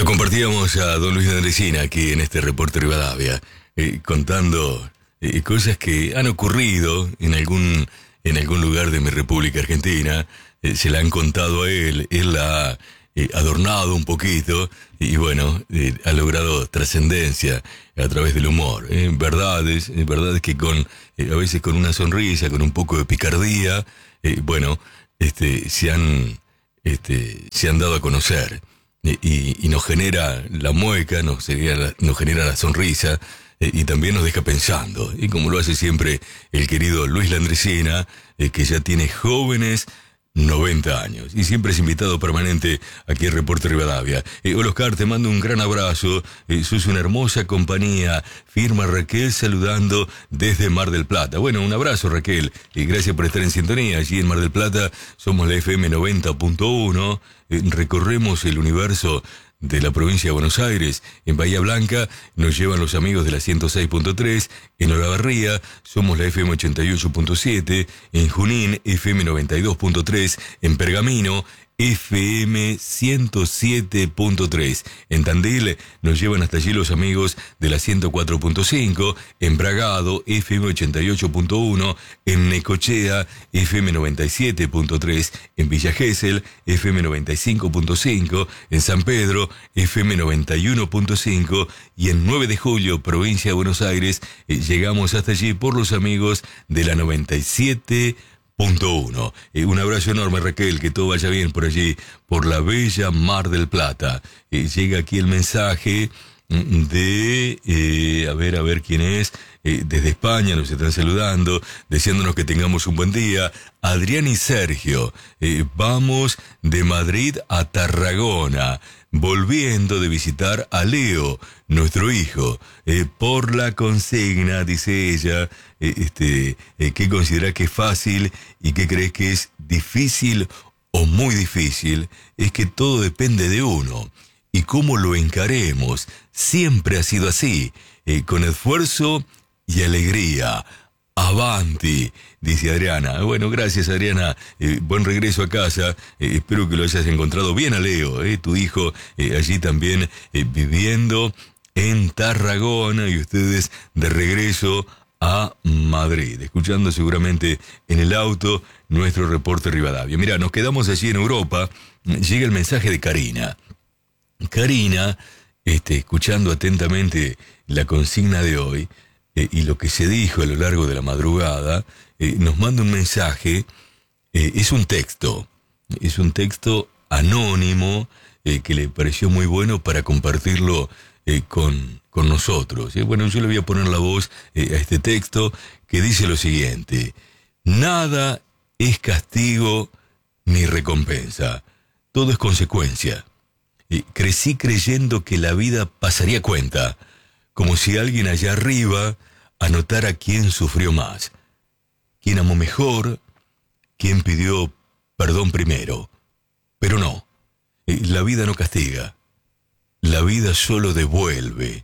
compartíamos a don Luis Landresina aquí en este Reporte Rivadavia, contando cosas que han ocurrido en algún lugar de mi República Argentina. Se la han contado a él la ha adornado un poquito y bueno, ha logrado trascendencia a través del humor. Verdades que a veces con una sonrisa, con un poco de picardía, se han dado a conocer. Y nos genera la mueca, nos genera la sonrisa, y también nos deja pensando, y como lo hace siempre el querido Luis Landresina, que ya tiene jóvenes 90 años, y siempre es invitado permanente aquí en Reporte Rivadavia. Hola Oscar, te mando un gran abrazo, sos una hermosa compañía, firma Raquel saludando desde Mar del Plata. Bueno, un abrazo Raquel, y gracias por estar en sintonía. Allí en Mar del Plata somos la FM 90.1, recorremos el universo de la provincia de Buenos Aires. En Bahía Blanca nos llevan los amigos de la 106.3, en Olavarría somos la FM 88.7, en Junín FM 92.3, en Pergamino FM 107.3, en Tandil nos llevan hasta allí los amigos de la 104.5, en Bragado FM 88.1, en Necochea FM 97.3, en Villa Gesell FM 95.5, en San Pedro FM 91.5 y en 9 de Julio, provincia de Buenos Aires, llegamos hasta allí por los amigos de la 97.1. Un abrazo enorme Raquel, que todo vaya bien por allí, por la bella Mar del Plata. Llega aquí el mensaje de, a ver quién es, desde España nos están saludando, deseándonos que tengamos un buen día. Adrián y Sergio, vamos de Madrid a Tarragona, volviendo de visitar a Leo, nuestro hijo, por la consigna, dice ella, ¿qué considera que es fácil y qué crees que es difícil o muy difícil? Es que todo depende de uno y cómo lo encaremos. Siempre ha sido así, con esfuerzo y alegría. Avanti, dice Adriana. Bueno, gracias Adriana, buen regreso a casa, espero que lo hayas encontrado bien a Leo, tu hijo, allí también viviendo en Tarragona y ustedes de regreso a Madrid, escuchando seguramente en el auto nuestro Reporte Rivadavia. Mira, nos quedamos allí en Europa, llega el mensaje de Karina. Karina, escuchando atentamente la consigna de hoy, y lo que se dijo a lo largo de la madrugada, nos manda un mensaje, es un texto anónimo, que le pareció muy bueno para compartirlo con nosotros. Bueno, yo le voy a poner la voz a este texto que dice lo siguiente: nada es castigo ni recompensa, todo es consecuencia. Crecí creyendo que la vida pasaría cuenta, como si alguien allá arriba anotara quién sufrió más, quién amó mejor, quién pidió perdón primero. Pero no, la vida no castiga, la vida solo devuelve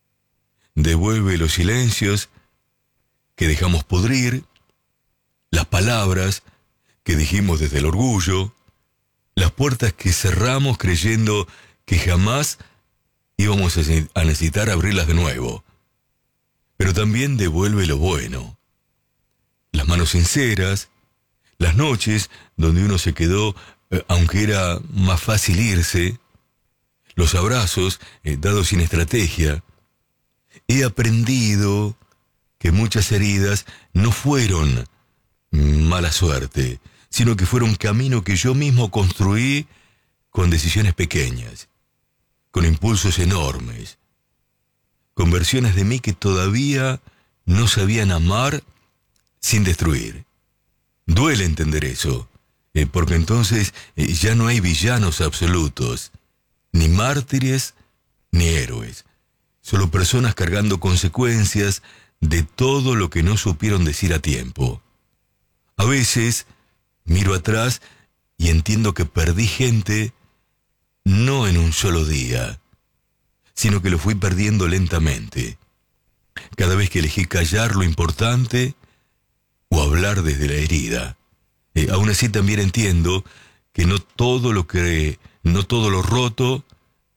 los silencios que dejamos pudrir, las palabras que dijimos desde el orgullo, las puertas que cerramos creyendo que jamás íbamos a necesitar abrirlas de nuevo. Pero también devuelve lo bueno, las manos sinceras, las noches donde uno se quedó, aunque era más fácil irse, los abrazos dados sin estrategia. He aprendido que muchas heridas no fueron mala suerte, sino que fueron camino que yo mismo construí con decisiones pequeñas, con impulsos enormes, con versiones de mí que todavía no sabían amar sin destruir. Duele entender eso, porque entonces ya no hay villanos absolutos, ni mártires, ni héroes, solo personas cargando consecuencias de todo lo que no supieron decir a tiempo. A veces miro atrás y entiendo que perdí gente no en un solo día, sino que lo fui perdiendo lentamente. Cada vez que elegí callar lo importante o hablar desde la herida. Aún así también entiendo que no todo lo roto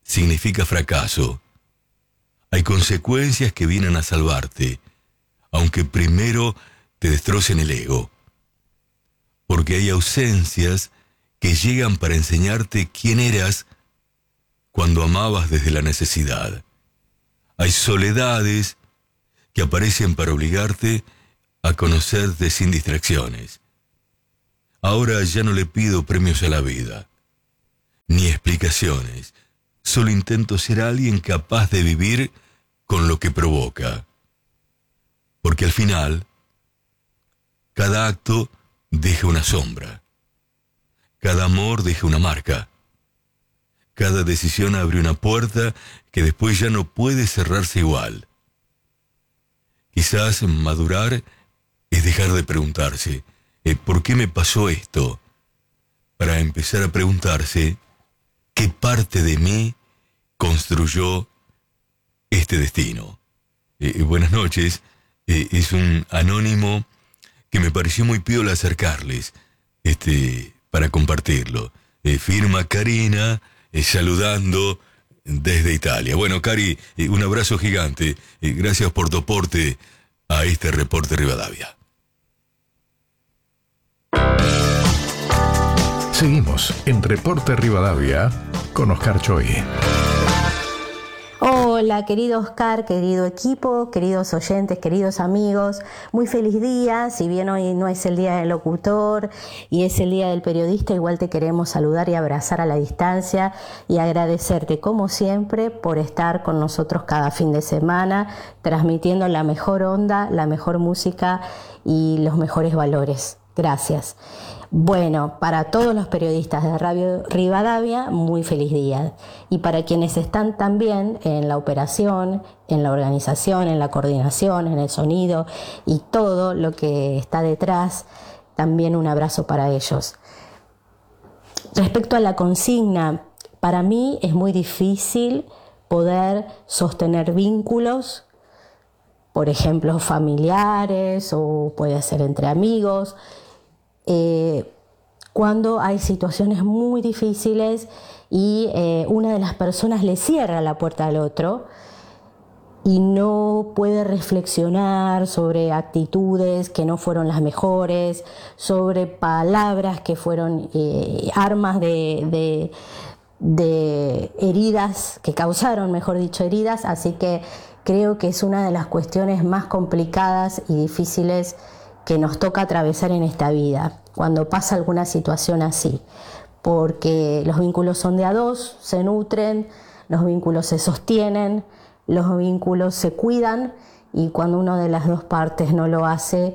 significa fracaso. Hay consecuencias que vienen a salvarte, aunque primero te destrocen el ego. Porque hay ausencias que llegan para enseñarte quién eras cuando amabas desde la necesidad. Hay soledades que aparecen para obligarte a conocerte sin distracciones. Ahora ya no le pido premios a la vida, ni explicaciones. Solo intento ser alguien capaz de vivir con lo que provoca. Porque al final, cada acto deja una sombra. Cada amor deja una marca. Cada decisión abre una puerta que después ya no puede cerrarse igual. Quizás madurar es dejar de preguntarse, ¿por qué me pasó esto? Para empezar a preguntarse, ¿qué parte de mí construyó este destino? Buenas noches, es un anónimo que me pareció muy piola acercarles, para compartirlo. Firma Karina, saludando desde Italia. Bueno, Cari, un abrazo gigante. Gracias por tu aporte a este Reporte Rivadavia. Seguimos en Reporte Rivadavia con Oscar Choi. Hola, querido Oscar, querido equipo, queridos oyentes, queridos amigos. Muy feliz día. Si bien hoy no es el día del locutor y es el día del periodista, igual te queremos saludar y abrazar a la distancia y agradecerte, como siempre, por estar con nosotros cada fin de semana, transmitiendo la mejor onda, la mejor música y los mejores valores. Gracias. Bueno, para todos los periodistas de Radio Rivadavia, muy feliz día. Y para quienes están también en la operación, en la organización, en la coordinación, en el sonido y todo lo que está detrás, también un abrazo para ellos. Respecto a la consigna, para mí es muy difícil poder sostener vínculos, por ejemplo, familiares o puede ser entre amigos, cuando hay situaciones muy difíciles y una de las personas le cierra la puerta al otro y no puede reflexionar sobre actitudes que no fueron las mejores, sobre palabras que fueron armas de heridas, que causaron, mejor dicho, heridas. Así que creo que es una de las cuestiones más complicadas y difíciles que nos toca atravesar en esta vida, cuando pasa alguna situación así, porque los vínculos son de a dos, se nutren, los vínculos se sostienen, los vínculos se cuidan, y cuando una de las dos partes no lo hace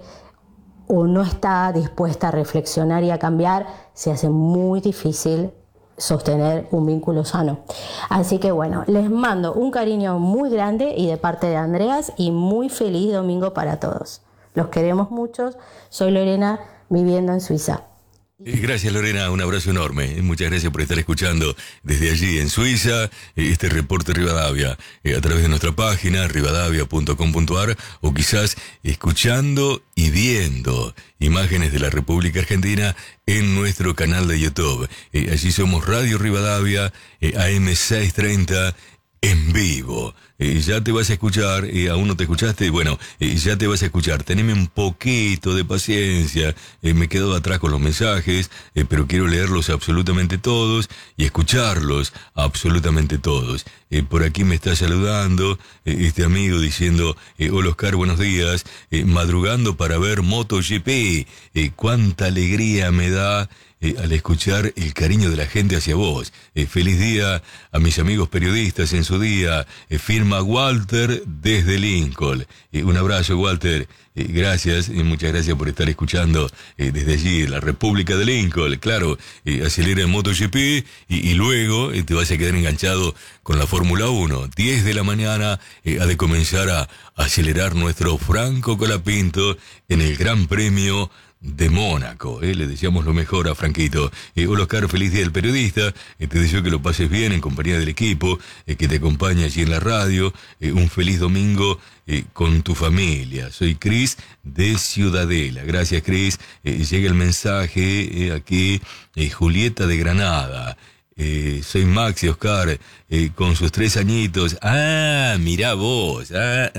o no está dispuesta a reflexionar y a cambiar, se hace muy difícil sostener un vínculo sano. Así que bueno, les mando un cariño muy grande y de parte de Andreas, y muy feliz domingo para todos. Los queremos muchos. Soy Lorena, viviendo en Suiza. Gracias, Lorena, un abrazo enorme. Muchas gracias por estar escuchando desde allí en Suiza este Reporte Rivadavia a través de nuestra página rivadavia.com.ar, o quizás escuchando y viendo imágenes de la República Argentina en nuestro canal de YouTube. Allí somos Radio Rivadavia, AM 630 en vivo. Ya te vas a escuchar, aún no te escuchaste, bueno, ya te vas a escuchar. Teneme un poquito de paciencia, me he quedado atrás con los mensajes, pero quiero leerlos absolutamente todos y escucharlos absolutamente todos. Por aquí me está saludando este amigo diciendo, hola Oscar, buenos días, madrugando para ver MotoGP, cuánta alegría me da al escuchar el cariño de la gente hacia vos. Feliz día a mis amigos periodistas en su día. Firma Walter desde Lincoln. Un abrazo, Walter. Gracias, muchas gracias por estar escuchando desde allí, la República de Lincoln. Claro, acelera en MotoGP y luego te vas a quedar enganchado con la Fórmula 1. 10 de la mañana ha de comenzar a acelerar nuestro Franco Colapinto en el Gran Premio de Mónaco. Le deseamos lo mejor a Franquito. Hola Oscar, feliz día del periodista. Te deseo que lo pases bien en compañía del equipo que te acompaña allí en la radio. Un feliz domingo con tu familia. Soy Cris de Ciudadela. Gracias, Cris. Llega el mensaje aquí. Julieta de Granada. soy Maxi, Oscar, con sus 3 añitos. Ah, mirá vos.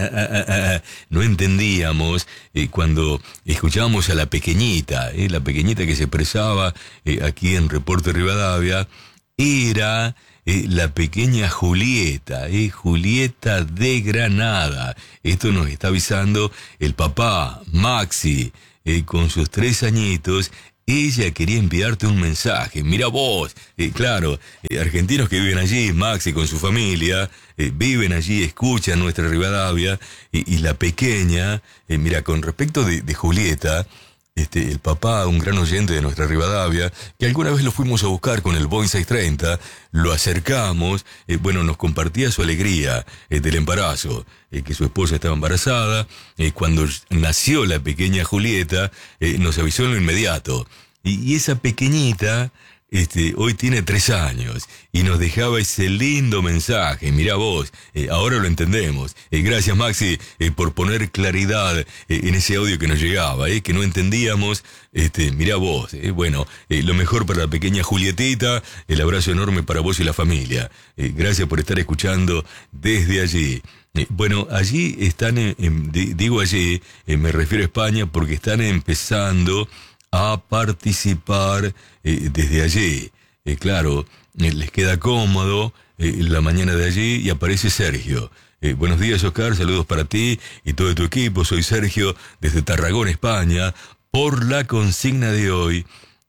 No entendíamos cuando escuchábamos a la pequeñita que se expresaba aquí en Reporte Rivadavia. Era la pequeña Julieta, Julieta de Granada. Esto nos está avisando el papá, Maxi, con sus 3 añitos. Ella quería enviarte un mensaje. Mira vos, claro, argentinos que viven allí, Maxi con su familia, viven allí, escuchan nuestra Rivadavia, y la pequeña, mira, con respecto de Julieta, el papá, un gran oyente de nuestra Rivadavia, que alguna vez lo fuimos a buscar con el Boeing 630, lo acercamos, nos compartía su alegría del embarazo, que su esposa estaba embarazada. Cuando nació la pequeña Julieta, nos avisó en lo inmediato. Y esa pequeñita hoy tiene 3 años y nos dejaba ese lindo mensaje. Mirá vos, ahora lo entendemos. Gracias, Maxi, por poner claridad en ese audio que nos llegaba, que no entendíamos. Mirá vos, lo mejor para la pequeña Julietita, el abrazo enorme para vos y la familia. Gracias por estar escuchando desde allí. Allí están, digo allí, me refiero a España porque están empezando a participar desde allí. Claro, les queda cómodo la mañana de allí y aparece Sergio. Buenos días, Oscar, saludos para ti y todo tu equipo. Soy Sergio desde Tarragona, España. Por la consigna de hoy,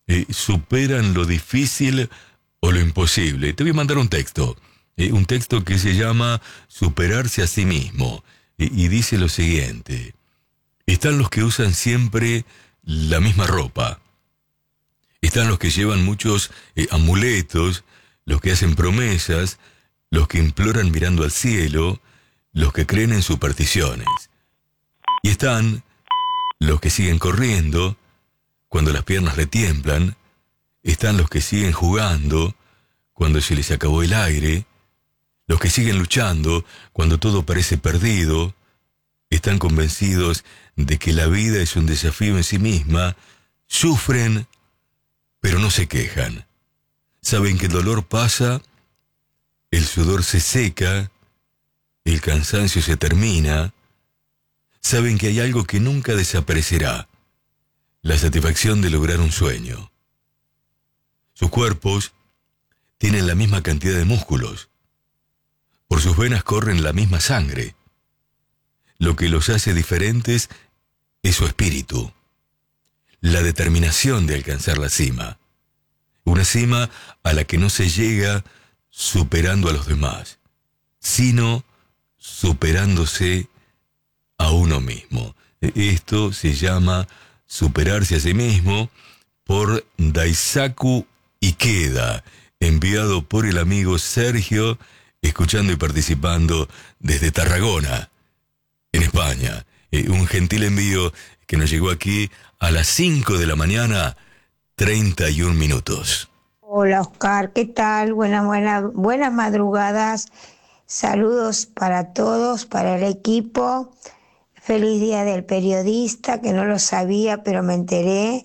superan lo difícil o lo imposible. Te voy a mandar un texto que se llama Superarse a sí mismo, y dice lo siguiente: están los que usan siempre la misma ropa, están los que llevan muchos amuletos, los que hacen promesas, los que imploran mirando al cielo, los que creen en supersticiones, y están los que siguen corriendo cuando las piernas le tiemblan, están los que siguen jugando cuando se les acabó el aire, los que siguen luchando cuando todo parece perdido, están convencidos de que la vida es un desafío en sí misma, sufren, pero no se quejan. Saben que el dolor pasa, el sudor se seca, el cansancio se termina. Saben que hay algo que nunca desaparecerá, la satisfacción de lograr un sueño. Sus cuerpos tienen la misma cantidad de músculos. Por sus venas corren la misma sangre. Lo que los hace diferentes es su espíritu, la determinación de alcanzar la cima. Una cima a la que no se llega superando a los demás, sino superándose a uno mismo. Esto se llama superarse a sí mismo, por Daisaku Ikeda, enviado por el amigo Sergio, escuchando y participando desde Tarragona, en España. Un gentil envío que nos llegó aquí a las 5 de la mañana, 31 minutos. Hola, Oscar, ¿qué tal? Buenas madrugadas. Saludos para todos, para el equipo. Feliz Día del Periodista, que no lo sabía, pero me enteré.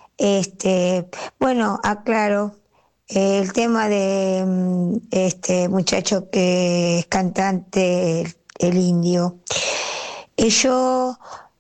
Aclaro el tema de este muchacho que es cantante, el indio. Yo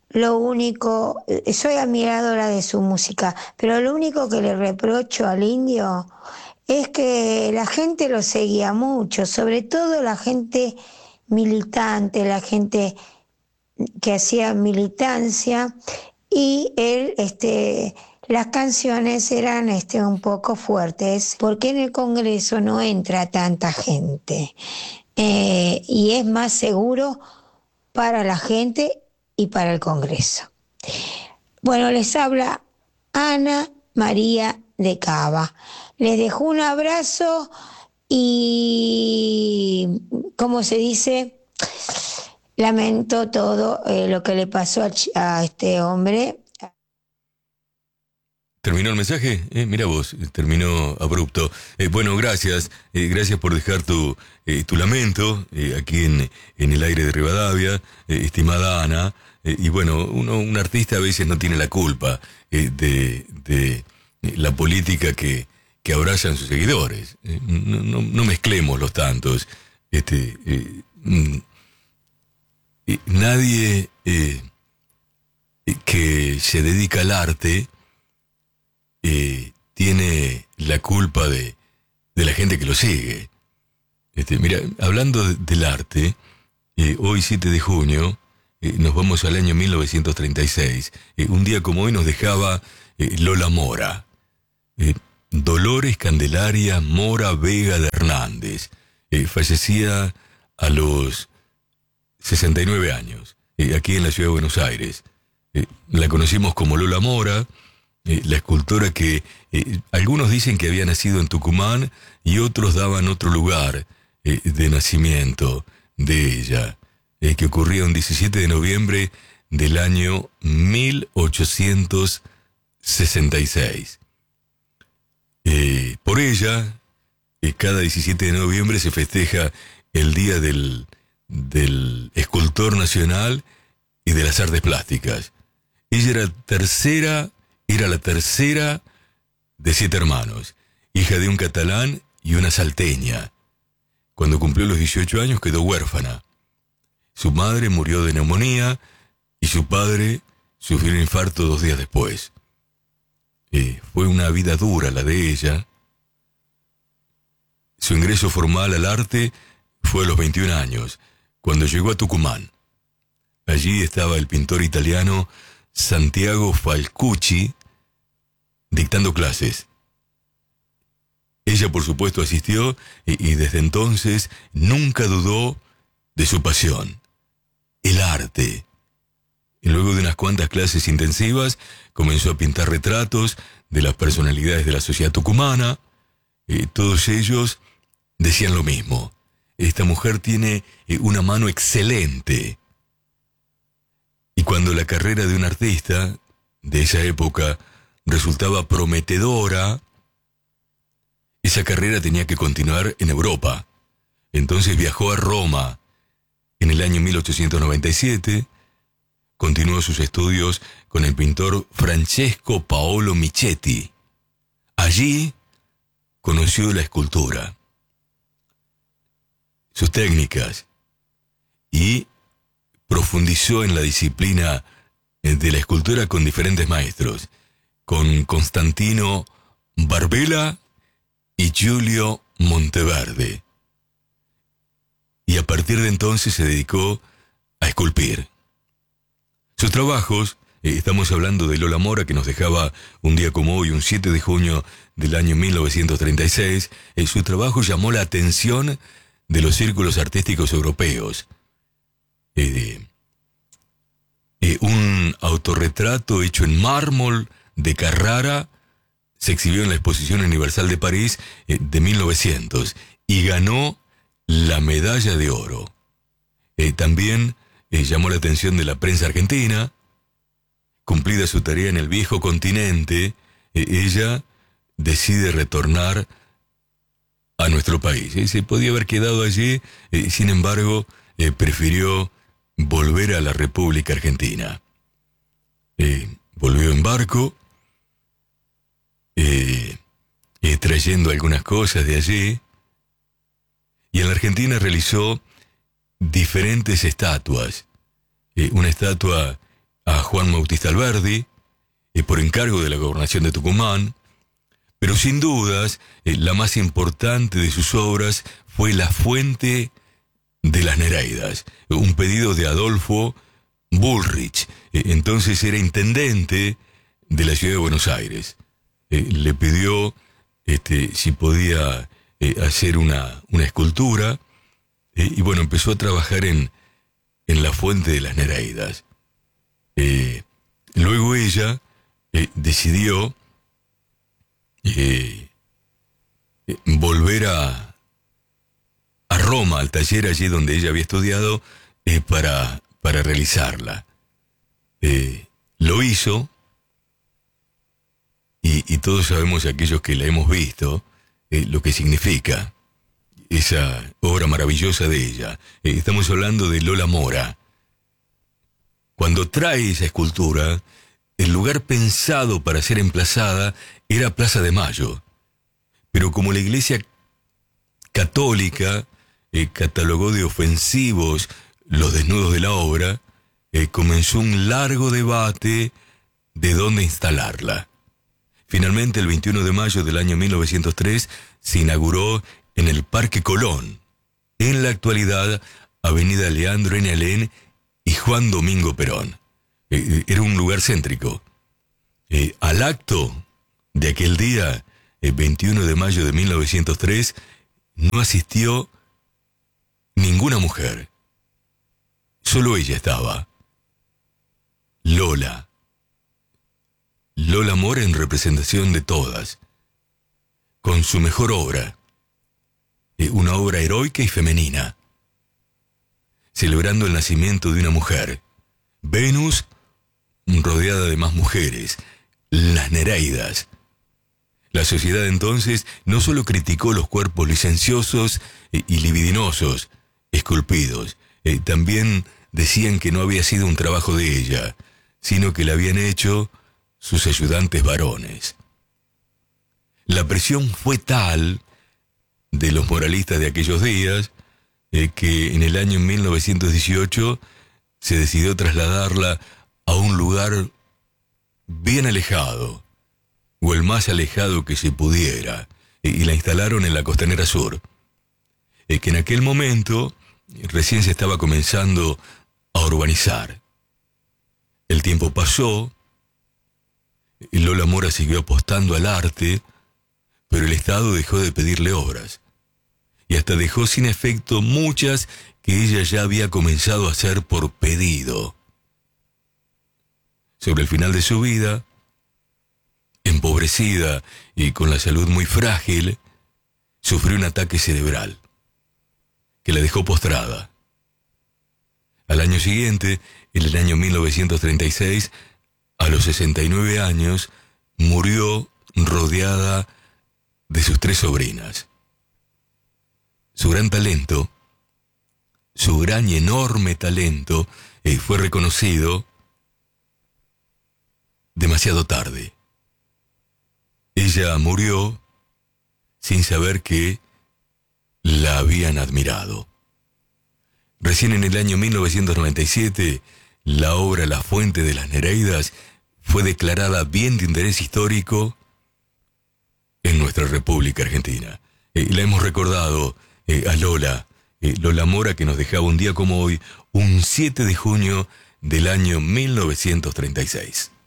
soy admiradora de su música, pero lo único que le reprocho al indio es que la gente lo seguía mucho, sobre todo la gente militante, la gente que hacía militancia, y él, las canciones eran un poco fuertes, porque en el Congreso no entra tanta gente, y es más seguro para la gente y para el Congreso. Bueno, les habla Ana María de Cava. Les dejo un abrazo y, como se dice, lamento todo lo que le pasó a este hombre. ¿Terminó el mensaje? Mira vos, terminó abrupto. Gracias. Gracias por dejar tu lamento aquí en el aire de Rivadavia, estimada Ana. Un artista a veces no tiene la culpa de la política que que abrazan sus seguidores. No mezclemos los tantos. Nadie que se dedica al arte tiene la culpa de la gente que lo sigue. Mira, hablando del arte, hoy 7 de junio nos vamos al año 1936. Un día como hoy nos dejaba Lola Mora. Dolores Candelaria Mora Vega de Hernández. Fallecía a los 69 años, aquí en la ciudad de Buenos Aires. La conocimos como Lola Mora, la escultora que algunos dicen que había nacido en Tucumán y otros daban otro lugar de nacimiento de ella, que ocurría un 17 de noviembre del año 1866. Por ella, cada 17 de noviembre se festeja el Día del Escultor Nacional y de las Artes Plásticas. Ella era la tercera de 7 hermanos, hija de un catalán y una salteña. Cuando cumplió los 18 años quedó huérfana. Su madre murió de neumonía y su padre sufrió un infarto 2 días después. Fue una vida dura la de ella. Su ingreso formal al arte fue a los 21 años, cuando llegó a Tucumán. Allí estaba el pintor italiano Santiago Falcucci dictando clases. Ella, por supuesto, asistió y desde entonces nunca dudó de su pasión, el arte. Y luego de unas cuantas clases intensivas, comenzó a pintar retratos de las personalidades de la sociedad tucumana. Todos ellos decían lo mismo: esta mujer tiene una mano excelente. Y cuando la carrera de un artista de esa época resultaba prometedora, esa carrera tenía que continuar en Europa. Entonces viajó a Roma en el año 1897, continuó sus estudios con el pintor Francesco Paolo Michetti. Allí conoció la escultura, sus técnicas, y profundizó en la disciplina de la escultura con diferentes maestros, con Constantino Barbela y Giulio Monteverde. Y a partir de entonces se dedicó a esculpir. Sus trabajos, estamos hablando de Lola Mora, que nos dejaba un día como hoy, un 7 de junio del año 1936, su trabajo llamó la atención de los círculos artísticos europeos. Un autorretrato hecho en mármol de Carrara se exhibió en la Exposición Universal de París de 1900 y ganó la medalla de oro. También llamó la atención de la prensa argentina. Cumplida su tarea en el viejo continente, ella decide retornar a nuestro país. Se podía haber quedado allí, sin embargo, prefirió volver a la República Argentina. Volvió en barco, trayendo algunas cosas de allí, y en la Argentina realizó diferentes estatuas. Una estatua a Juan Bautista Alberdi, por encargo de la gobernación de Tucumán, pero sin dudas, la más importante de sus obras fue La Fuente de las Nereidas, un pedido de Adolfo Bullrich, entonces era intendente de la ciudad de Buenos Aires. Le pidió si podía hacer una escultura, y bueno, empezó a trabajar en La Fuente de las Nereidas. Luego ella decidió volver a Roma, al taller allí donde ella había estudiado, para realizarla. Lo hizo, y todos sabemos, aquellos que la hemos visto, lo que significa esa obra maravillosa de ella. Estamos hablando de Lola Mora. Cuando trae esa escultura, el lugar pensado para ser emplazada era Plaza de Mayo. Pero como la Iglesia Católica catalogó de ofensivos los desnudos de la obra, comenzó un largo debate de dónde instalarla. Finalmente, el 21 de mayo del año 1903, se inauguró en el Parque Colón, en la actualidad Avenida Leandro N. Alem y Juan Domingo Perón. Era un lugar céntrico. Al acto de aquel día, el 21 de mayo de 1903, no asistió ninguna mujer. Solo ella estaba. Lola Mora, en representación de todas, con su mejor obra, una obra heroica y femenina, celebrando el nacimiento de una mujer, Venus, rodeada de más mujeres, las Nereidas. La sociedad entonces no solo criticó los cuerpos licenciosos y libidinosos, esculpidos, también decían que no había sido un trabajo de ella, sino que la habían hecho sus ayudantes varones. La presión fue tal de los moralistas de aquellos días que en el año 1918 se decidió trasladarla a un lugar bien alejado, o el más alejado que se pudiera, y la instalaron en la Costanera Sur, que en aquel momento recién se estaba comenzando a urbanizar. El tiempo pasó, y Lola Mora siguió apostando al arte, pero el Estado dejó de pedirle obras, y hasta dejó sin efecto muchas que ella ya había comenzado a hacer por pedido. Sobre el final de su vida, empobrecida y con la salud muy frágil, sufrió un ataque cerebral que la dejó postrada. Al año siguiente, en el año 1936, a los 69 años, murió rodeada de sus 3 sobrinas. Su gran talento, su gran y enorme talento, fue reconocido demasiado tarde. Ella murió sin saber que la habían admirado. Recién en el año 1997, la obra La Fuente de las Nereidas fue declarada bien de interés histórico en nuestra República Argentina. La hemos recordado a Lola Mora, que nos dejaba un día como hoy, un 7 de junio del año 1936.